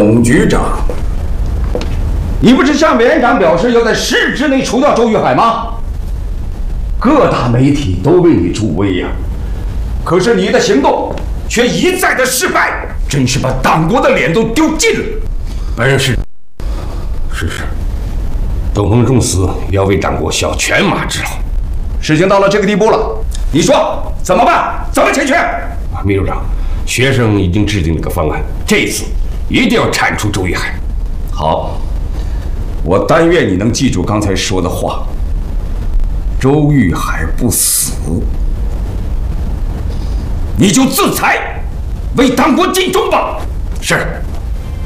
董局长，你不是向委员长表示要在10日之内除掉周玉海吗？各大媒体都为你助威呀，可是你的行动却一再的失败，真是把党国的脸都丢尽了。 本人是董鹏重死，要为党国效犬马之劳。 事情到了这个地步了，你说怎么办？怎么解决？ 秘书长，学生已经制定了个方案，这次一定要铲除周玉海。 好，我但愿你能记住刚才说的话。周玉海不死，你就自裁，为党国尽忠吧。 是。